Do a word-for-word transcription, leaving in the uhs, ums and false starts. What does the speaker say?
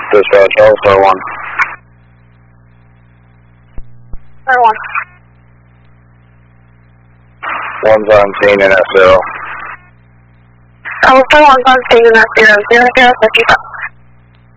Dispatch, Alpha one. Star one. One's on scene in S zero. Alpha one's on scene in S zero, zero zero fifty-five.